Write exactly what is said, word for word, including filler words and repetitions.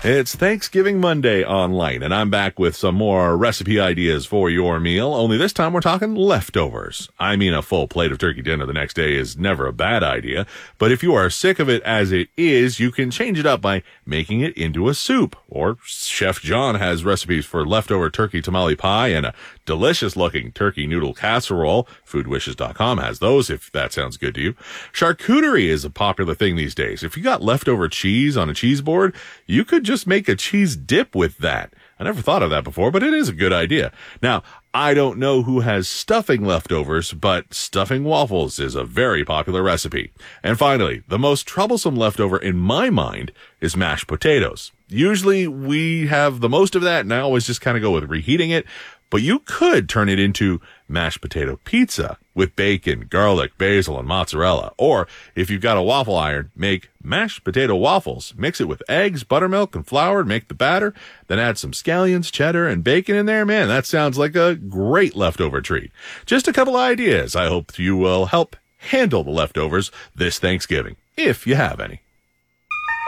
It's Thanksgiving Monday online, and I'm back with some more recipe ideas for your meal, only this time we're talking leftovers. I mean, a full plate of turkey dinner the next day is never a bad idea, but if you are sick of it as it is, you can change it up by making it into a soup. Or Chef John has recipes for leftover turkey tamale pie and a delicious-looking turkey noodle casserole. food wishes dot com has those, if that sounds good to you. Charcuterie is a popular thing these days. If you got leftover cheese on a cheese board, you could just make a cheese dip with that. I never thought of that before, but it is a good idea. Now, I don't know who has stuffing leftovers, but stuffing waffles is a very popular recipe. And finally, the most troublesome leftover in my mind is mashed potatoes. Usually we have the most of that, and I always just kind of go with reheating it. But you could turn it into mashed potato pizza with bacon, garlic, basil, and mozzarella. Or if you've got a waffle iron, make mashed potato waffles. Mix it with eggs, buttermilk, and flour. Make the batter. Then add some scallions, cheddar, and bacon in there. Man, that sounds like a great leftover treat. Just a couple ideas. I hope you will help handle the leftovers this Thanksgiving, if you have any.